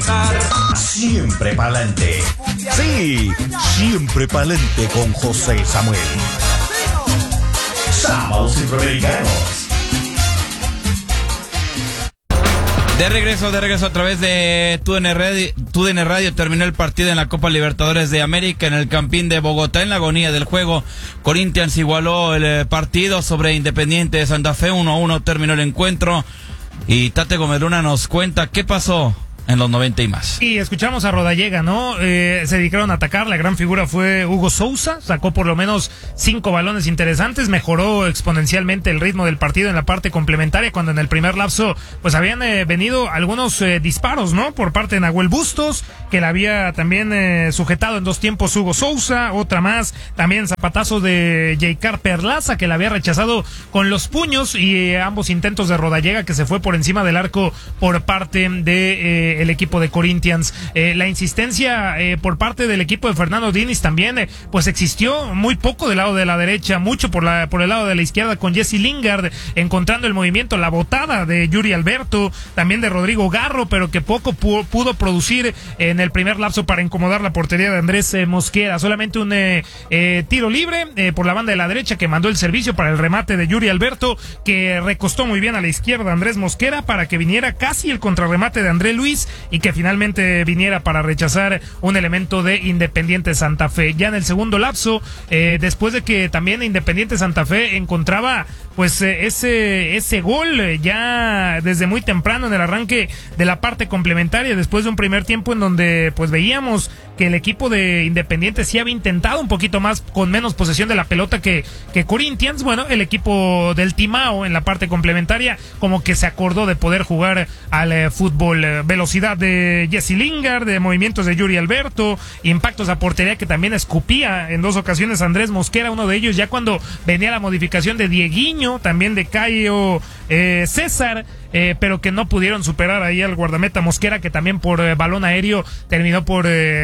gozar. Siempre pa'lante. Sí, siempre pa'lante con José Samuel. Sábados Centroamericanos. De regreso a través de TUDN Radio. Terminó el partido en la Copa Libertadores de América en el Campín de Bogotá. En la agonía del juego, Corinthians igualó el partido sobre Independiente de Santa Fe. 1-1 terminó el encuentro. Y Tate Gómez Luna nos cuenta qué pasó en los 90 y más. Y escuchamos a Rodallega, ¿no? Se dedicaron a atacar, la gran figura fue Hugo Sousa, sacó por lo menos 5 balones interesantes, mejoró exponencialmente el ritmo del partido en la parte complementaria, cuando en el primer lapso pues habían venido algunos disparos, ¿no? Por parte de Nahuel Bustos, que la había también sujetado en 2 tiempos Hugo Sousa, otra más, también zapatazo de Jeicar Perlaza, que la había rechazado con los puños, y ambos intentos de Rodallega, que se fue por encima del arco por parte de el equipo de Corinthians. La insistencia por parte del equipo de Fernando Diniz también pues existió muy poco del lado de la derecha, mucho por el lado de la izquierda, con Jesse Lingard encontrando el movimiento, la botada de Yuri Alberto, también de Rodrigo Garro, pero que poco pudo producir en el primer lapso para incomodar la portería de Andrés Mosquera. Solamente un tiro libre por la banda de la derecha, que mandó el servicio para el remate de Yuri Alberto, que recostó muy bien a la izquierda Andrés Mosquera para que viniera casi el contrarremate de André Luis, y que finalmente viniera para rechazar un elemento de Independiente Santa Fe. Ya en el segundo lapso, después de que también Independiente Santa Fe encontraba pues ese gol ya desde muy temprano en el arranque de la parte complementaria, después de un primer tiempo en donde pues veíamos que el equipo de Independiente sí había intentado un poquito más, con menos posesión de la pelota que Corinthians. Bueno, el equipo del Timao en la parte complementaria como que se acordó de poder jugar al fútbol. Velocidad de Jesse Lingard, de movimientos de Yuri Alberto, impactos a portería que también escupía en 2 ocasiones Andrés Mosquera, uno de ellos ya cuando venía la modificación de Dieguinho, también de Caio César, pero que no pudieron superar ahí al guardameta Mosquera, que también por balón aéreo terminó por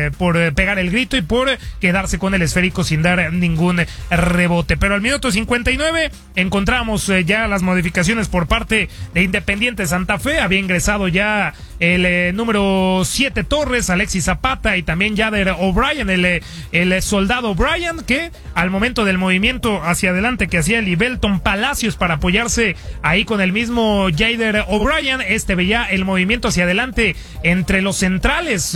pegar el grito y por quedarse con el esférico sin dar ningún rebote. Pero al minuto 59 encontramos ya las modificaciones por parte de Independiente Santa Fe. Había ingresado ya el número 7 Torres, Alexis Zapata y también Jader O'Brien, el soldado O'Brien, que al momento del movimiento hacia adelante que hacía el Ibelton Palacios para apoyarse ahí con el mismo Jader O'Brien, veía el movimiento hacia adelante entre los centrales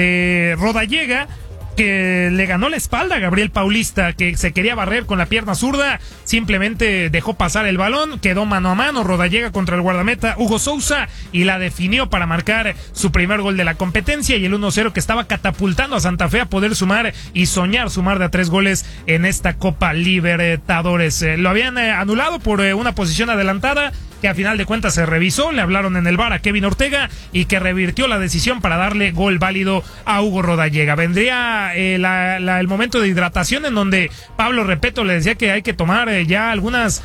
de Rodallega, que le ganó la espalda a Gabriel Paulista, que se quería barrer con la pierna zurda, simplemente dejó pasar el balón, quedó mano a mano Rodallega contra el guardameta Hugo Sousa y la definió para marcar su primer gol de la competencia, y el 1-0 que estaba catapultando a Santa Fe a poder sumar y soñar sumar de a 3 goles en esta Copa Libertadores. Lo habían anulado por una posición adelantada, que a final de cuentas se revisó, le hablaron en el VAR a Kevin Ortega y que revirtió la decisión para darle gol válido a Hugo Rodallega. Vendría el momento de hidratación, en donde Pablo Repeto le decía que hay que tomar ya algunas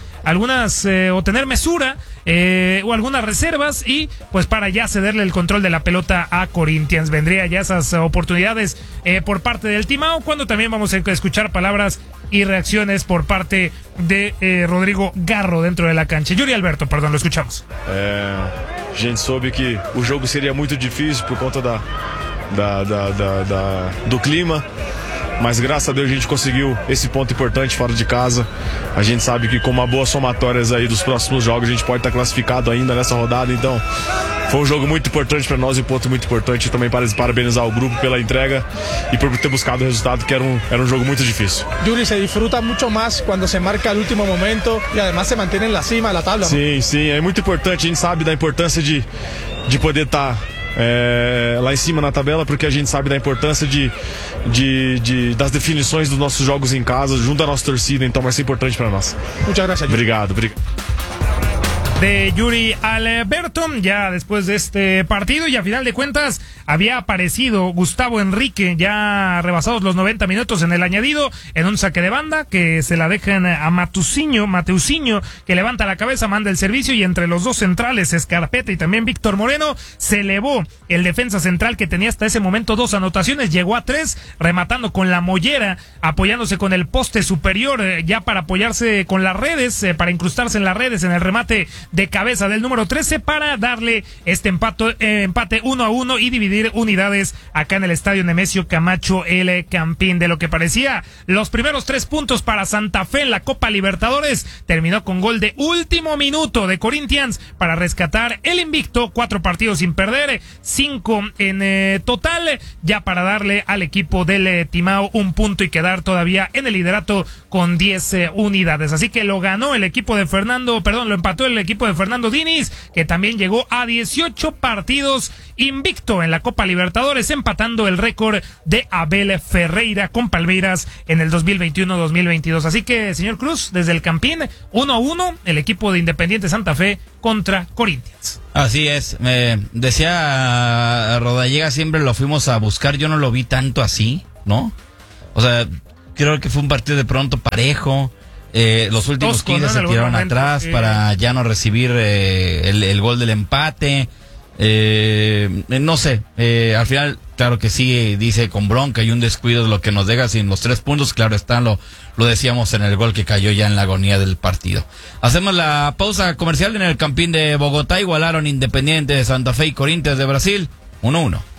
o tener mesura o algunas reservas, y pues para ya cederle el control de la pelota a Corinthians. Vendría ya esas oportunidades por parte del Timao, cuando también vamos a escuchar palabras y reacciones por parte de Rodrigo Garro dentro de la cancha. Yuri Alberto, perdón, lo escuchamos. A gente soube que o jogo seria muito difícil por conta do clima, mas graças a Deus a gente conseguiu esse ponto importante fora de casa. A gente sabe que com uma boa somatórias aí dos próximos jogos a gente pode estar classificado ainda nessa rodada, então foi um jogo muito importante para nós e um ponto muito importante. Também parabenizar o grupo pela entrega e por ter buscado o resultado, que era um jogo muito difícil. Yuri, se disfruta mucho más cuando se marca el último momento y además se mantiene en la cima de la tabla, ¿no? Sim, é muito importante. A gente sabe da importância de poder estar lá em cima na tabela, porque a gente sabe da importância das definições dos nossos jogos em casa, junto à nossa torcida, então vai ser importante para nós. Muchas gracias, Yuri. Obrigado. De Yuri Alberto, ya después de este partido, y a final de cuentas había aparecido Gustavo Enrique, ya rebasados los 90 minutos en el añadido, en un saque de banda que se la dejan a Mateusinho, que levanta la cabeza, manda el servicio, y entre los dos centrales, Escarpeta y también Víctor Moreno, se elevó el defensa central, que tenía hasta ese momento 2 anotaciones, llegó a 3, rematando con la mollera, apoyándose con el poste superior, ya para apoyarse con las redes, para incrustarse en las redes en el remate de cabeza del número 13 para darle este empate 1-1 y dividir unidades acá en el estadio Nemesio Camacho, el Campín. De lo que parecía los primeros 3 puntos para Santa Fe en la Copa Libertadores, terminó con gol de último minuto de Corinthians para rescatar el invicto, 4 partidos sin perder, 5 en total, ya para darle al equipo del Timao un punto y quedar todavía en el liderato con 10 unidades. Así que lo ganó el equipo de lo empató el equipo de Fernando Diniz, que también llegó a 18 partidos invicto en la Copa Libertadores, empatando el récord de Abel Ferreira con Palmeiras en el 2021-2022. Así que, señor Cruz, desde el Campín, 1-1, el equipo de Independiente Santa Fe contra Corinthians. Así es, decía Rodallega, siempre lo fuimos a buscar, yo no lo vi tanto así, ¿no? O sea, creo que fue un partido de pronto parejo. Los últimos 15 se tiraron atrás para ya no recibir el gol del empate. No sé, al final, claro que sí, dice con bronca y un descuido de lo que nos deja sin los 3 puntos. Claro está, lo decíamos en el gol que cayó ya en la agonía del partido. Hacemos la pausa comercial en el Campín de Bogotá. Igualaron Independiente de Santa Fe y Corinthians de Brasil 1-1.